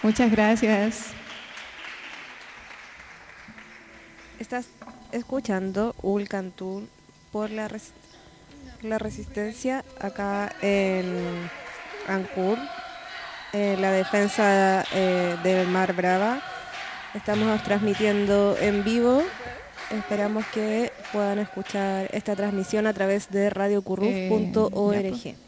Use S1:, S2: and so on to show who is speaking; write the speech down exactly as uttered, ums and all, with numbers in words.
S1: Muchas gracias.
S2: Estás escuchando Ulcantur por la, res la resistencia acá en Ancud, eh, la defensa eh, del Mar Brava. Estamos transmitiendo en vivo. Esperamos que puedan escuchar esta transmisión a través de radio curruf punto org.
S1: Eh, ya, pues.